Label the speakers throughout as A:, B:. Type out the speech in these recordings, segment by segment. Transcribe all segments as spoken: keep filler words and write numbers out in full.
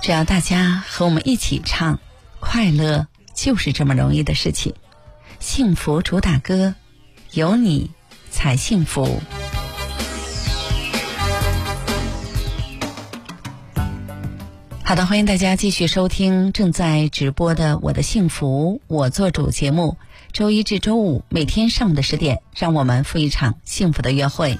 A: 只要大家和我们一起唱，快乐就是这么容易的事情。幸福主打歌，有你才幸福。好的，欢迎大家继续收听正在直播的我的幸福我做主节目，周一至周五每天上午的十点，让我们赴一场幸福的约会。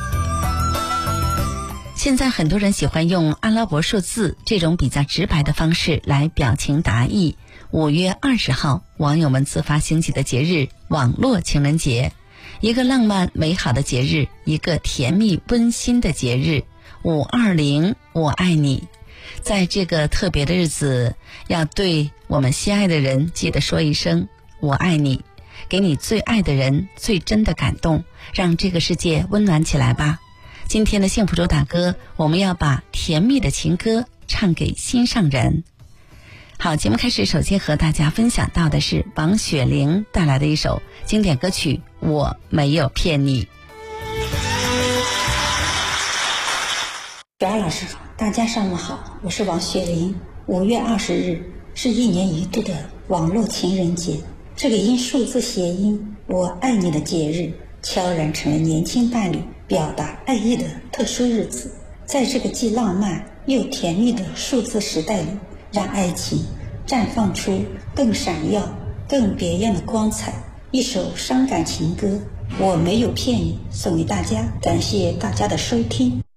A: 现在很多人喜欢用阿拉伯数字这种比较直白的方式来表情达意。五月二十号，网友们自发兴起的节日网络情人节，一个浪漫美好的节日，一个甜蜜温馨的节日。五二零我爱你，在这个特别的日子，要对我们心爱的人记得说一声我爱你，给你最爱的人最真的感动，让这个世界温暖起来吧。今天的幸福主打歌，我们要把甜蜜的情歌唱给心上人。好，节目开始，首先和大家分享到的是王雪玲带来的一首经典歌曲《我没有骗你》。
B: 雪儿老师好，大家上午好，我是王雪玲。五月二十日是一年一度的网络情人节，这个因数字谐音我爱你的节日，悄然成了年轻伴侣表达爱意的特殊日子。在这个既浪漫又甜蜜的数字时代里，让爱情绽放出更闪耀更别样的光彩。一首伤感情歌《我没有骗你》送给大家，感谢大家的收听。